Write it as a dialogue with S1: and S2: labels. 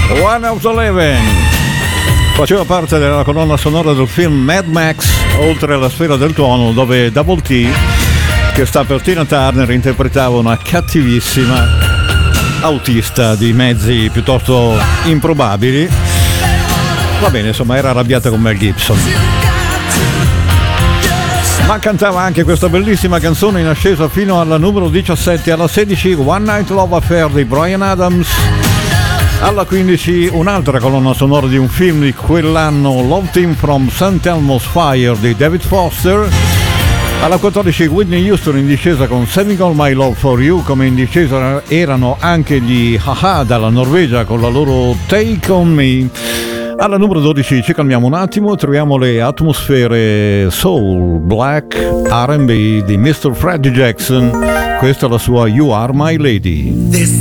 S1: One Out of Eleven faceva parte della colonna sonora del film Mad Max, oltre alla sfera del tuono, dove Double T, che sta per Tina Turner, interpretava una cattivissima autista di mezzi piuttosto improbabili. Va bene, insomma, era arrabbiata con Mel Gibson, ma cantava anche questa bellissima canzone in ascesa fino alla numero 17. Alla 16 One Night Love Affair di Bryan Adams. Alla 15 un'altra colonna sonora di un film di quell'anno, Love Team from St. Elmo's Fire di David Foster. Alla 14 Whitney Houston in discesa con Saving All My Love For You. Come in discesa erano anche gli A-ha dalla Norvegia con la loro Take On Me. Alla numero 12 ci calmiamo un attimo e troviamo le atmosfere soul, black, R&B di Mr. Freddie Jackson. Questa è la sua You Are My Lady.